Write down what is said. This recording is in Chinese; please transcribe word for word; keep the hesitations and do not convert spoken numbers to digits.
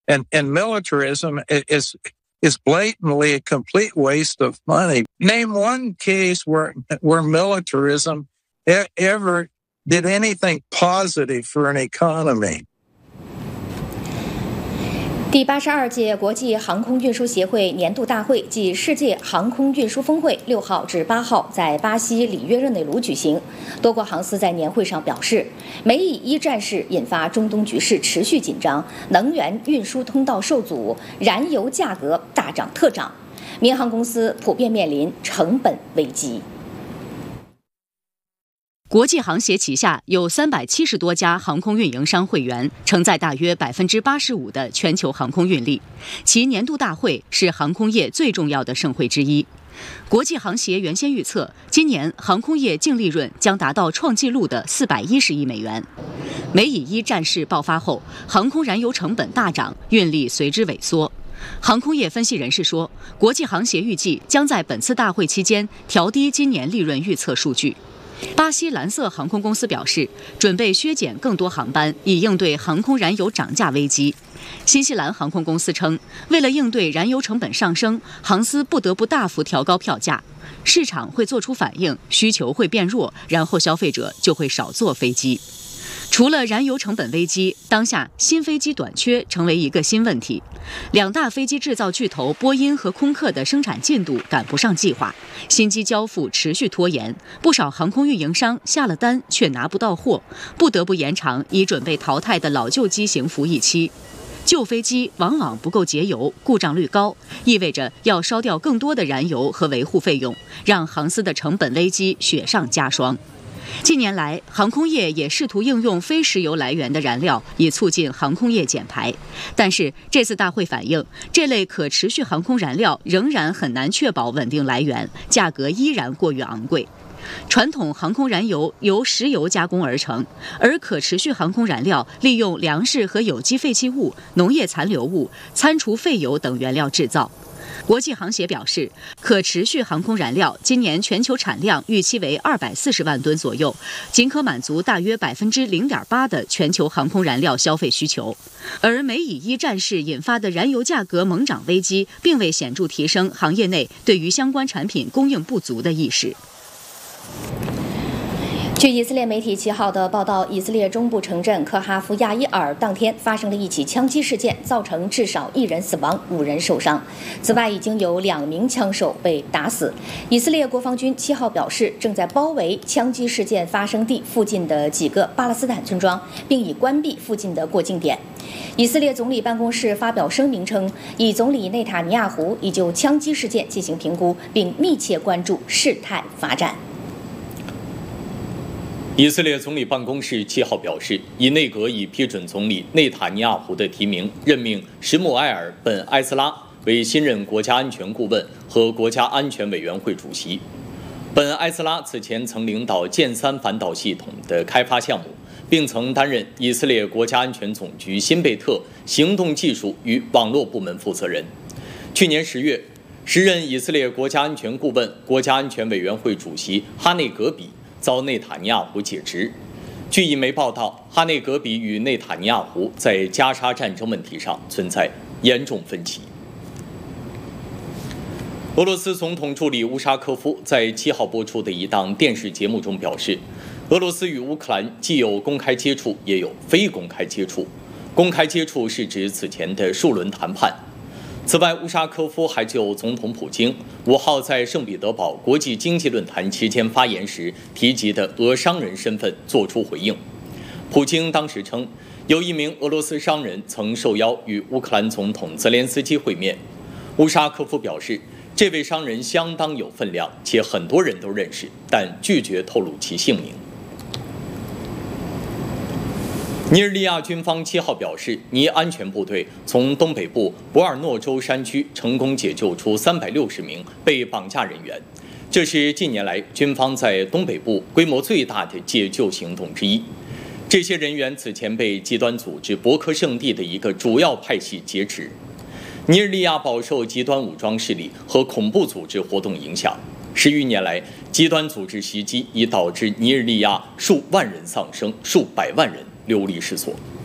And, and militarism is, is blatantly a complete waste of money. Name one case where, where militarism ever did anything positive for an economy. 第八十二届国际航空运输协会年度大会暨世界航空运输峰会六号至八号在巴西里约热内卢举行。多国航司在年会上表示，美以伊战事引发中东局势持续紧张，能源运输通道受阻，燃油价格大涨特涨，民航公司普遍面临成本危机。 国际航协旗下有三百七十多家航空运营商会员，承载大约百分之八十五的全球航空运力。其年度大会是航空业最重要的盛会之一。国际航协原先预测，今年航空业净利润将达到创纪录的四百一十亿美元。美以伊战事爆发后，航空燃油成本大涨，运力随之萎缩。航空业分析人士说，国际航协预计将在本次大会期间调低今年利润预测数据。巴西蓝色航空公司表示，准备削减更多航班，以应对航空燃油涨价危机。新西兰航空公司称，为了应对燃油成本上升，航司不得不大幅调高票价。市场会做出反应，需求会变弱，然后消费者就会少坐飞机。除了燃油成本危机，当下新飞机短缺成为一个新问题。两大飞机制造巨头波音和空客的生产进度赶不上计划，新机交付持续拖延，不少航空运营商下了单却拿不到货，不得不延长已准备淘汰的老旧机型服役期。旧飞机往往不够节油，故障率高，意味着要烧掉更多的燃油和维护费用，让航司的成本危机雪上加霜。近年来，航空业也试图应用非石油来源的燃料，以促进航空业减排。但是这次大会反映，这类可持续航空燃料仍然很难确保稳定来源，价格依然过于昂贵。传统航空燃油由石油加工而成，而可持续航空燃料利用粮食和有机废弃物、农业残留物、餐厨废油等原料制造。国际航协表示，可持续航空燃料今年全球产量预期为二百四十万吨左右，仅可满足大约百分之零点八的全球航空燃料消费需求。而美以伊战事引发的燃油价格猛涨危机，并未显著提升行业内对于相关产品供应不足的意识。 据以色列媒体七号的报道，以色列中部城镇科哈夫亚伊尔当天发生了一起枪击事件，造成至少一人死亡，五人受伤。此外，已经有两名枪手被打死。以色列国防军七号表示，正在包围枪击事件发生地附近的几个巴勒斯坦村庄，并已关闭附近的过境点。以色列总理办公室发表声明称，以总理内塔尼亚胡已就枪击事件进行评估，并密切关注事态发展。 以色列总理办公室七号表示，以内阁已批准总理内塔尼亚胡的提名，任命什姆埃尔·本·埃斯拉为新任国家安全顾问和国家安全委员会主席。本·埃斯拉此前曾领导剑三反导系统的开发项目，并曾担任以色列国家安全总局新贝特行动技术与网络部门负责人。去年十月，时任以色列国家安全顾问、国家安全委员会主席哈内格比遭内塔尼亚胡解职。据一媒报道，哈内格比与内塔尼亚胡在加沙战争问题上存在严重分歧。俄罗斯总统助理乌沙科夫在七号播出的一档电视节目中表示，俄罗斯与乌克兰既有公开接触，也有非公开接触。公开接触是指此前的数轮谈判。此外，乌沙科夫还就总统普京五号在圣彼得堡国际经济论坛期间发言时提及的俄商人身份作出回应。普京当时称，有一名俄罗斯商人曾受邀与乌克兰总统泽连斯基会面。乌沙科夫表示，这位商人相当有分量，且很多人都认识，但拒绝透露其姓名。尼日利亚军方七号表示，尼安全部队从东北部博尔诺州山区成功解救出三百六十名被绑架人员，这是近年来军方在东北部规模最大的解救行动之一。这些人员此前被极端组织博克圣地的一个主要派系劫持。尼日利亚饱受极端武装势力和恐怖组织活动影响，十余年来，极端组织袭击已导致尼日利亚数万人丧生，数百万人流离失所。